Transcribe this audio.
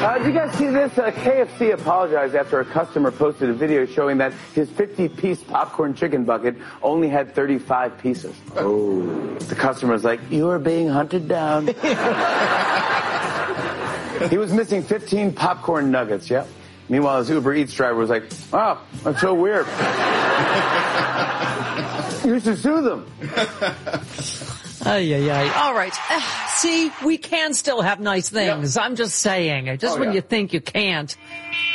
Did you guys see this? KFC apologized after a customer posted a video showing that his 50-piece popcorn chicken bucket only had 35 pieces. Oh. The customer's like, "You are being hunted down." He was missing 15 popcorn nuggets, yep. Meanwhile, his Uber Eats driver was like, "Wow, that's so weird. You should sue them." All right. See, we can still have nice things. Yep. I'm just saying. Just when you think you can't.